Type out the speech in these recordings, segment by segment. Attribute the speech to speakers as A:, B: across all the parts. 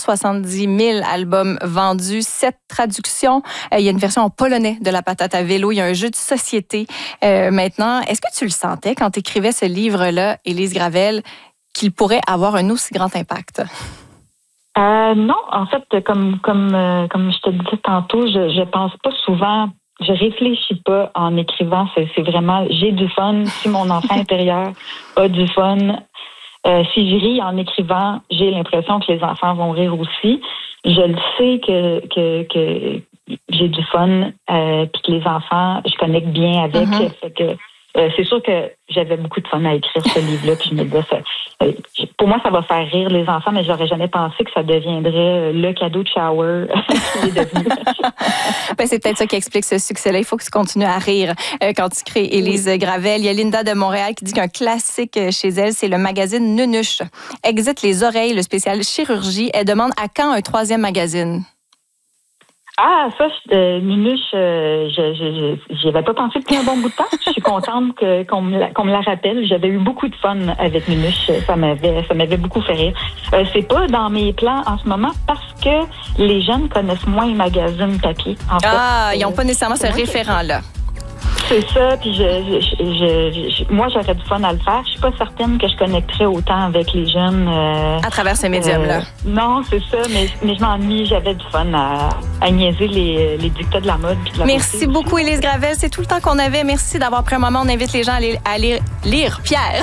A: 170 000 albums vendus, 7 traductions. Il y a une version en polonais de La patate à vélo. Il y a un jeu de société maintenant. Est-ce que tu le sentais quand tu écrivais ce livre-là, Élise Gravel, qu'il pourrait avoir un aussi grand impact?
B: Non, en fait, comme je te disais tantôt, je pense pas souvent, je réfléchis pas en écrivant. C'est vraiment, j'ai du fun. Si mon enfant intérieur a du fun, si je ris en écrivant, j'ai l'impression que les enfants vont rire aussi. Je le sais que j'ai du fun, puis que les enfants, je connecte bien avec. Fait que, c'est sûr que j'avais beaucoup de fun à écrire ce livre-là, puis je me disais, pour moi, ça va faire rire les enfants, mais j'aurais jamais pensé que ça deviendrait le cadeau de shower qu'il est devenu.
A: C'est peut-être ça qui explique ce succès-là. Il faut que tu continues à rire quand tu crées Élise Gravel. Il y a Linda de Montréal qui dit qu'un classique chez elle, c'est le magazine Nunuche. Exit les oreilles, le spécial chirurgie. Elle demande à quand un 3e magazine?
B: Ah, ça, Nunuche, j'y avais pas pensé depuis un bon bout de temps. Je suis contente qu'on me la rappelle. J'avais eu beaucoup de fun avec Nunuche. Ça m'avait beaucoup fait rire. C'est pas dans mes plans en ce moment parce que les jeunes connaissent moins les magazines papier. En fait,
A: ils n'ont pas nécessairement ce référent-là.
B: C'est ça, puis moi, j'aurais du fun à le faire. Je suis pas certaine que je connecterais autant avec les jeunes.
A: À travers ce médium-là.
B: Non, c'est ça, mais je m'ennuie. J'avais du fun à niaiser les dictats de la mode. Puis de la
A: Merci beaucoup, Élise Gravel. C'est tout le temps qu'on avait. Merci d'avoir pris un moment. On invite les gens à aller lire Pierre.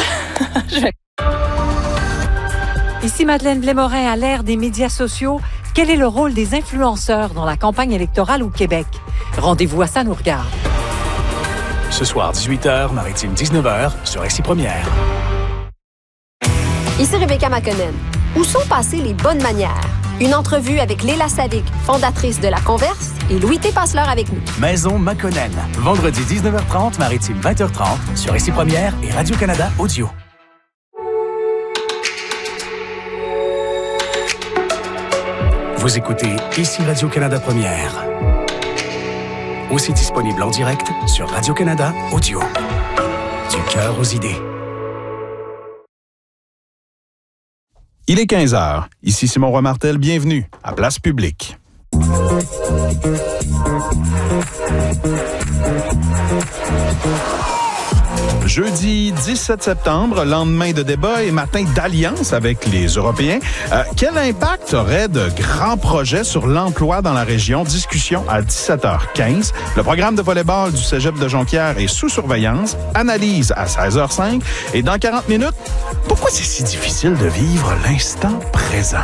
C: Ici Madeleine Blais-Morin. À l'ère des médias sociaux, quel est le rôle des influenceurs dans la campagne électorale au Québec? Rendez-vous à Ça nous regarde.
D: Ce soir, 18h, Maritime 19h, sur RCI Première.
E: Ici Rebecca McConnell. Où sont passées les bonnes manières? Une entrevue avec Léla Sadik, fondatrice de La Converse, et Louis T. Passeleur avec nous.
D: Maison McConnell. Vendredi 19h30, Maritime 20h30, sur RCI Première et Radio-Canada Audio. Vous écoutez Ici Radio-Canada Première. Aussi disponible en direct sur Radio-Canada Audio. Du cœur aux idées.
F: Il est 15h. Ici Simon Roy-Martel. Bienvenue à Place Publique. Jeudi 17 septembre, lendemain de débat et matin d'alliance avec les Européens. Quel impact aurait de grands projets sur l'emploi dans la région? Discussion à 17h15. Le programme de volley-ball du Cégep de Jonquière est sous surveillance. Analyse à 16h05. Et dans 40 minutes, pourquoi c'est si difficile de vivre l'instant présent?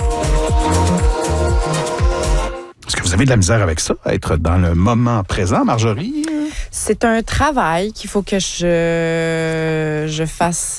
F: Est-ce que vous avez de la misère avec ça, être dans le moment présent, Marjorie?
G: C'est un travail qu'il faut que je fasse.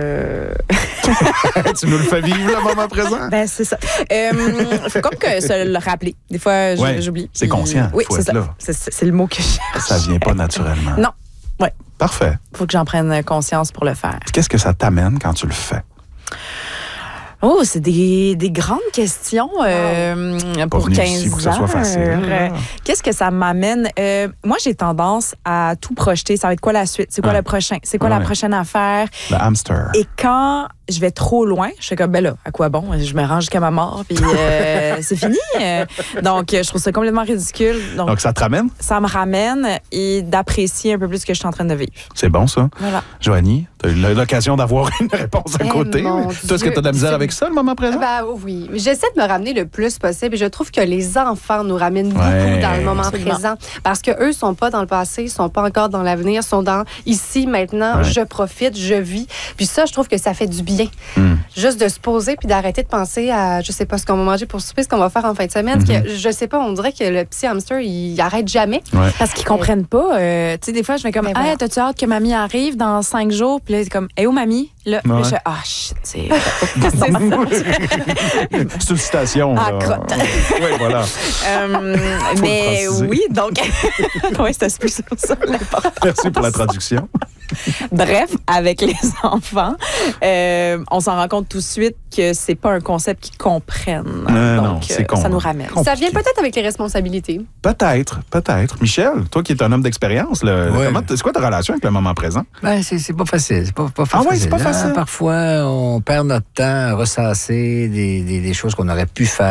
F: Tu nous le fais vivre, le moment présent?
G: Ben, c'est ça. Il faut comme que se le rappeler. Des fois, j'oublie.
F: C'est conscient.
G: Oui,
F: faut
G: c'est
F: être
G: ça.
F: là.
G: C'est le mot que je cherche.
F: Ça vient pas naturellement.
G: Non. Oui.
F: Parfait.
G: Il faut que j'en prenne conscience pour le faire.
F: Qu'est-ce que ça t'amène quand tu le fais?
G: Oh, c'est des grandes questions pour 15
F: pour que ça soit facile.
G: Qu'est-ce que ça m'amène? Moi, j'ai tendance à tout projeter. Ça va être quoi la suite? C'est quoi le prochain? C'est quoi la prochaine affaire?
F: Le hamster.
G: Et quand je vais trop loin, je fais comme, ben là, à quoi bon? Je me rends jusqu'à ma mort, puis c'est fini. Donc, je trouve ça complètement ridicule.
F: Donc, ça te ramène?
G: Ça me ramène et d'apprécier un peu plus ce que je suis en train de vivre.
F: C'est bon, ça.
G: Voilà.
F: Joanie, tu as eu l'occasion d'avoir une réponse à côté. Toi, est-ce que tu as de la misère avec ça, le moment présent?
H: Oui. J'essaie de me ramener le plus possible et je trouve que les enfants nous ramènent beaucoup dans le moment présent parce qu'eux ne sont pas dans le passé, ils ne sont pas encore dans l'avenir, ils sont dans ici, maintenant, je profite, je vis. Puis ça, je trouve que ça fait du bien. Juste de se poser puis d'arrêter de penser à, je sais pas, ce qu'on va manger pour souper, ce qu'on va faire en fin de semaine. Parce que, je sais pas, on dirait que le petit hamster, il arrête jamais.
G: Parce qu'ils comprennent pas. Tu sais, des fois, je vais comme, hey, t'as-tu hâte que mamie arrive dans 5 jours? Puis là, c'est comme, hey, où mamie? Là, je fais, shit, c'est
F: une citation.
G: Crotte.
F: Oui, voilà.
G: Mais oui, donc, c'est plus ça l'important.
F: Merci pour la traduction.
G: Bref, avec les enfants, on s'en rend compte tout de suite que c'est pas un concept qu'ils comprennent. Donc, ça nous ramène.
H: Compliqué. Ça vient peut-être avec les responsabilités.
F: Peut-être. Michel, toi qui es un homme d'expérience, c'est quoi ta relation avec le moment présent?
I: C'est pas facile. C'est pas
F: facile. C'est pas facile.
I: Parfois, on perd notre temps à ressasser des choses qu'on aurait pu faire.